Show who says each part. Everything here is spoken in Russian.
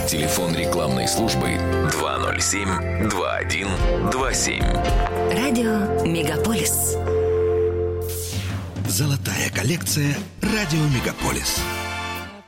Speaker 1: Телефон рекламной службы 207-2127.
Speaker 2: Радио Мегаполис.
Speaker 3: Золотая коллекция «Радио Мегаполис».